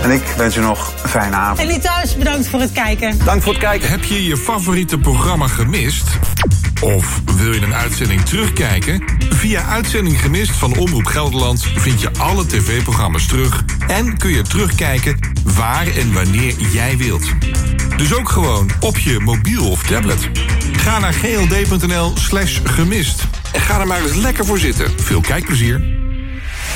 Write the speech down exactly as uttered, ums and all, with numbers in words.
En ik wens u nog een fijne avond. En jullie thuis, bedankt voor het kijken. Dank voor het kijken. Heb je je favoriete programma gemist? Of wil je een uitzending terugkijken? Via Uitzending Gemist van Omroep Gelderland vind je alle tv-programma's terug en kun je terugkijken waar en wanneer jij wilt. Dus ook gewoon op je mobiel of tablet. Ga naar gld.nl slash gemist en ga er maar eens lekker voor zitten. Veel kijkplezier.